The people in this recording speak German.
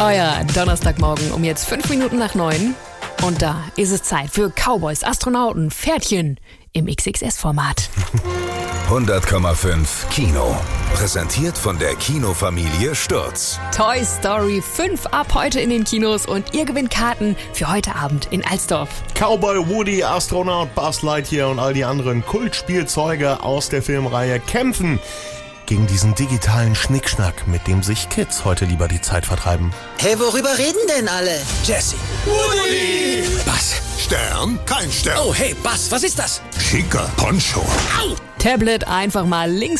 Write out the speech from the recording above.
Euer Donnerstagmorgen um jetzt 5 Minuten nach 9. Und da ist es Zeit für Cowboys, Astronauten, Pferdchen im XXS-Format. 100,5 Kino. Präsentiert von der Kinofamilie Stürz. Toy Story 5 ab heute in den Kinos und ihr gewinnt Karten für heute Abend in Alsdorf. Cowboy Woody, Astronaut Buzz Lightyear und all die anderen Kultspielzeuge aus der Filmreihe kämpfen gegen diesen digitalen Schnickschnack, mit dem sich Kids heute lieber die Zeit vertreiben. Hey, worüber reden denn alle? Jesse. Woody! Buzz. Stern? Kein Stern. Oh, hey, Buzz, was ist das? Schicker Poncho. Au! Tablet einfach mal links